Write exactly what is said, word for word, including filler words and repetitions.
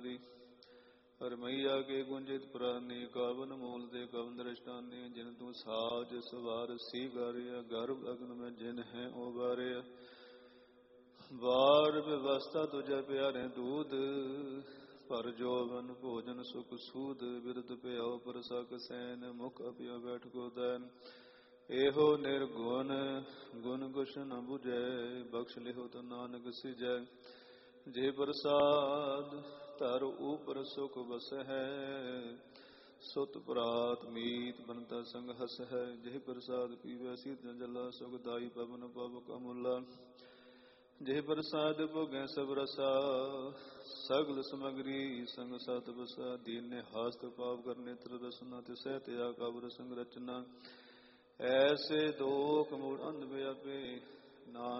दुलारी हर मैया के गुंजित प्राणी कावन मूल दे कवन दृष्टानी जिन तू साज सवार सी गारिया गर्भ अग्न में जिन है उबारिया वार व्यवस्था तुझे प्यारे दूध पर जोवन भोजन सुख सूद बिरद प्याओ परसक सैन मुख अपियो बैठ को दैन एहो निर्गुण गुण कुछ न बुझे बख्श लिहो तो नानक सिजै जे प्रसाद तर ऊपर सुख बस है सुत प्रात मीत बनता संग हस है जे प्रसाद पीवै शीत जला सुख दाई पवन पव कमुला जे प्रसाद भोगै सब रसा सगल समग्री संग सत बसा दीन हास्त पाप कर नेत्र रसना तिसै त्याग कबर संग रचना ऐसे दोख मूढ़ अंध व्यापे ना